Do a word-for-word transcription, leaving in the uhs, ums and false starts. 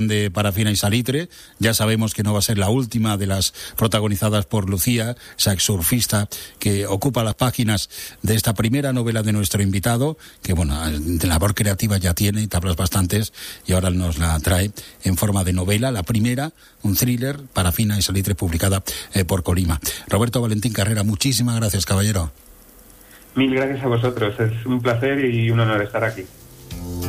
de Parafina y Salitre. Ya sabemos que no va a ser la última de las protagonizadas por Lucía, esa exsurfista que ocupa las páginas de esta primera novela de nuestro invitado, que bueno, de labor creativa ya tiene, tablas bastantes, y ahora nos la trae en forma de novela, la primera, un thriller, Parafina y Salitre, publicada eh, por Colima. Roberto Valentín Carrera, muchísimas gracias, caballero. Mil gracias a vosotros, es un placer y un honor estar aquí.